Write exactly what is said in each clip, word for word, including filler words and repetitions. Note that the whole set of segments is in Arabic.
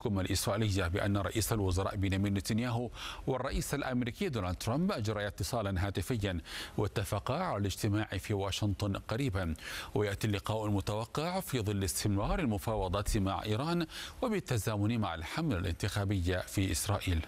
الإسرائيلية بأن رئيس الوزراء بنيامين نتنياهو والرئيس الأمريكي دونالد ترامب أجريا اتصالا هاتفيا واتفقا على الاجتماع في واشنطن قريبا، ويأتي اللقاء المتوقع في ظل استمرار المفاوضات مع إيران وبالتزامن مع الحملة الانتخابية في إسرائيل.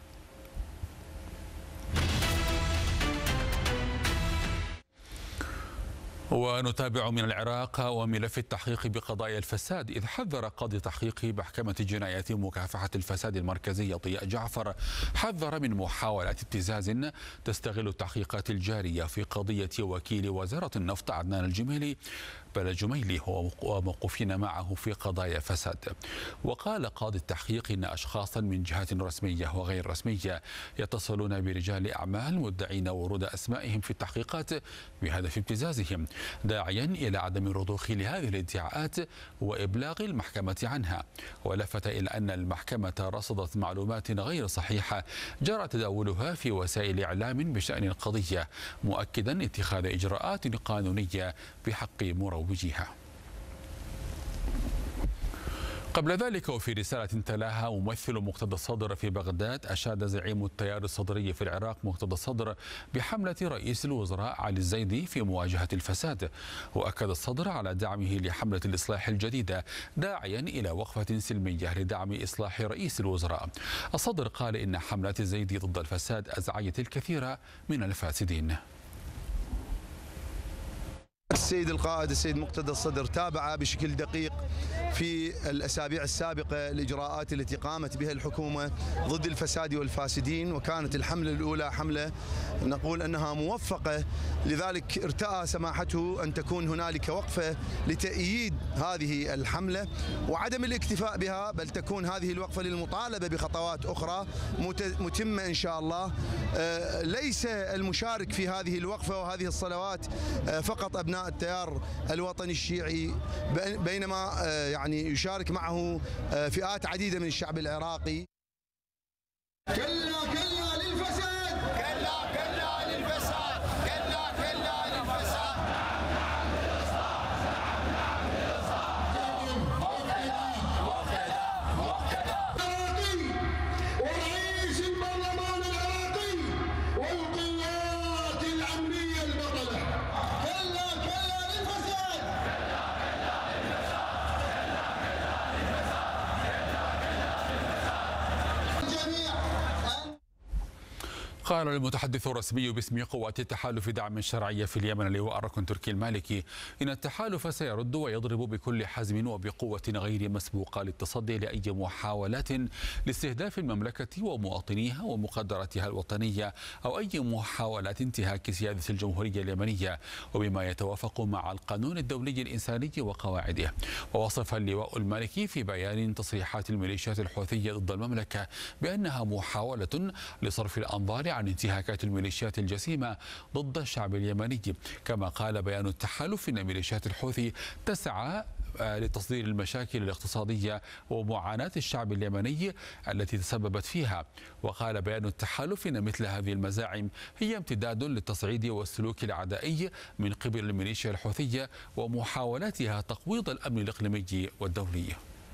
ونتابع من العراق وملف التحقيق بقضايا الفساد، إذ حذر قاضي تحقيق محكمة جنايات مكافحة الفساد المركزية ضياء جعفر حذر من محاولات ابتزاز تستغل التحقيقات الجارية في قضية وكيل وزارة النفط عدنان الجميلي بلجميلي وموقوفين معه في قضايا فساد. وقال قاضي التحقيق إن أشخاصا من جهات رسمية وغير رسمية يتصلون برجال أعمال مدعين ورود أسمائهم في التحقيقات بهدف ابتزازهم، داعيا إلى عدم الرضوخ لهذه الادعاءات وإبلاغ المحكمة عنها. ولفت إلى أن المحكمة رصدت معلومات غير صحيحة جرى تداولها في وسائل إعلام بشأن القضية، مؤكدا اتخاذ إجراءات قانونية بحق مروجيها. قبل ذلك وفي رسالة تلاها ممثل مقتدى الصدر في بغداد، أشاد زعيم التيار الصدري في العراق مقتدى الصدر بحملة رئيس الوزراء علي الزيدي في مواجهة الفساد، وأكد الصدر على دعمه لحملة الإصلاح الجديدة، داعيا إلى وقفة سلمية لدعم إصلاح رئيس الوزراء. الصدر قال إن حملة الزيدي ضد الفساد أزعجت الكثير من الفاسدين. السيد القائد السيد مقتدى الصدر تابع بشكل دقيق في الأسابيع السابقة الإجراءات التي قامت بها الحكومة ضد الفساد والفاسدين، وكانت الحملة الأولى حملة نقول أنها موفقة، لذلك ارتأى سماحته أن تكون هنالك وقفة لتأييد هذه الحملة وعدم الاكتفاء بها، بل تكون هذه الوقفة للمطالبة بخطوات أخرى متمة إن شاء الله. ليس المشارك في هذه الوقفة وهذه الصلوات فقط أبناء التيار الوطني الشيعي، بينما يعني يشارك معه فئات عديدة من الشعب العراقي. كلا كلا للفساد، كلا كلا للفساد، كلا كلا للفساد. ورئيس البرلمان العراقي والقوات الأمنية البطلة، كلا كلا للفساد. قال المتحدث الرسمي باسم قوات التحالف دعم الشرعية في اليمن اللواء الركن تركي المالكي إن التحالف سيرد ويضرب بكل حزم وبقوة غير مسبوقة للتصدي لأي محاولات لاستهداف المملكة ومواطنيها ومقدراتها الوطنية أو أي محاولات انتهاك سيادة الجمهورية اليمنية وبما يتوافق مع القانون الدولي الإنساني وقواعده. ووصف اللواء المالكي في بيان تصريحات الميليشيات الحوثية ضد المملكة بأنها محاولة لصرف الأنظار عن انتهاكات الميليشيات الجسيمة ضد الشعب اليمني. كما قال بيان التحالف إن ميليشيات الحوثي تسعى لتصدير المشاكل الاقتصادية ومعاناة الشعب اليمني التي تسببت فيها. وقال بيان التحالف إن مثل هذه المزاعم هي امتداد للتصعيد والسلوك العدائي من قبل الميليشيا الحوثية ومحاولاتها تقويض الأمن الإقليمي والدولي.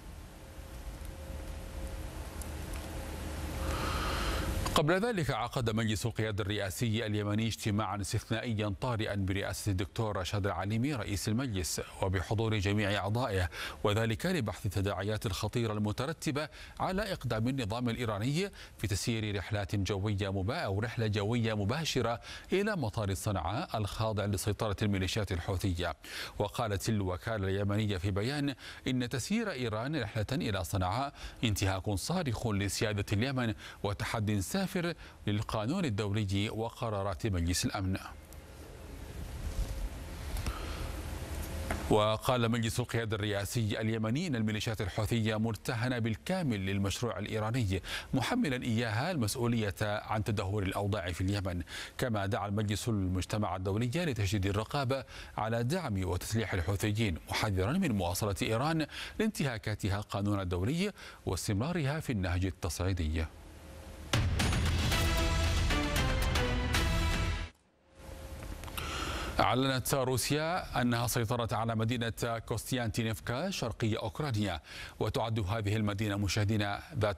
قبل ذلك عقد مجلس القيادة الرئاسي اليمني اجتماعا استثنائيا طارئا برئاسة الدكتور رشاد العليمي رئيس المجلس وبحضور جميع أعضائه، وذلك لبحث التداعيات الخطيرة المترتبة على إقدام النظام الإيراني في تسيير رحلات جوية مباشرة أو رحلة جوية مباشرة إلى مطار صنعاء الخاضع لسيطرة الميليشيات الحوثية. وقالت الوكالة اليمنية في بيان إن تسيير إيران رحلة إلى صنعاء انتهاك صارخ لسيادة اليمن وتحد سافر للقانون الدولي وقرارات مجلس الأمن. وقال مجلس القيادة الرئاسي اليمني إن الميليشيات الحوثية مرتهنة بالكامل للمشروع الإيراني، محملا إياها المسؤولية عن تدهور الأوضاع في اليمن. كما دعا المجلس المجتمع الدولي لتشديد الرقابة على دعم وتسليح الحوثيين، محذرا من مواصلة إيران لانتهاكاتها القانون الدولي واستمرارها في النهج التصعيدي. أعلنت روسيا أنها سيطرت على مدينة كوستيانتينيفكا شرقي أوكرانيا، وتعد هذه المدينة مشاهدينا ذات